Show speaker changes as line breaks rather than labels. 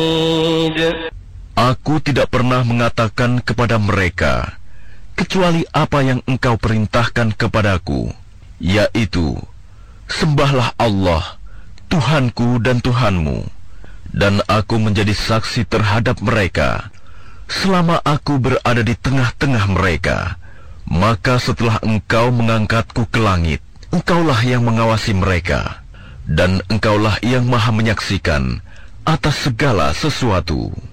Aku tidak pernah mengatakan kepada mereka kecuali apa yang engkau perintahkan kepadaku, yaitu sembahlah Allah, Tuhanku dan Tuhanmu, dan aku menjadi saksi terhadap mereka selama aku berada di tengah-tengah mereka. Maka setelah engkau mengangkatku ke langit, engkaulah yang mengawasi mereka, dan engkaulah yang maha menyaksikan atas segala sesuatu.